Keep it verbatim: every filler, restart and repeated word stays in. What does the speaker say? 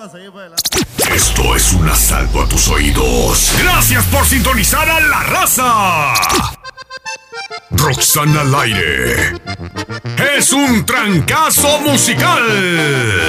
vamos a seguir para adelante. Esto es un asalto a tus oídos. Gracias por sintonizar a La Raza. Roxana al aire. Es un trancazo musical.